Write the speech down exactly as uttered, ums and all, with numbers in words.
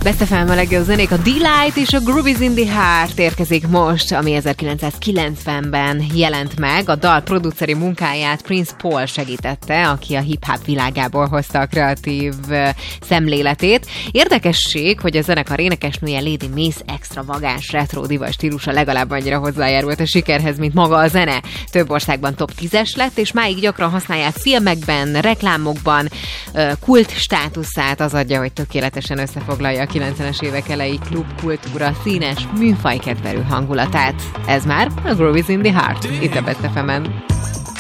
Best ef em a legjobb zenék, a Delight és a Groovies in the Heart érkezik most, ami ezerkilencszázkilencvenben jelent meg. A dal produceri munkáját Prince Paul segítette, aki a hip-hop világából hozta a kreatív szemléletét. Érdekesség, hogy a zenekar énekesnője Lady Miss extravagáns retro diva stílusa legalább annyira hozzájárult a sikerhez, mint maga a zene. Több országban top tízes lett, és máig gyakran használják filmekben, reklámokban. Kult státuszát az adja, hogy tökéletesen összefoglalja a kilencvenes évek elejé klubkultúra színes, műfajkedvelő hangulatát. Ez már a Groovies in the Heart, itt a Best ef emen.